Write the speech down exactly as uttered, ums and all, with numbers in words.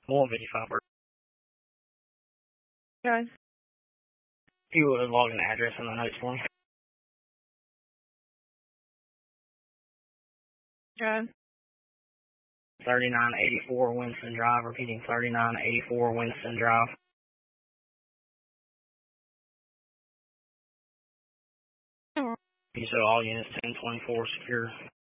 one fifty-five. Okay. If you would log an address in the notes for me. Okay. thirty-nine eighty-four Winston Drive, repeating thirty-nine eighty-four Winston Drive. You said all units ten twenty-four secure.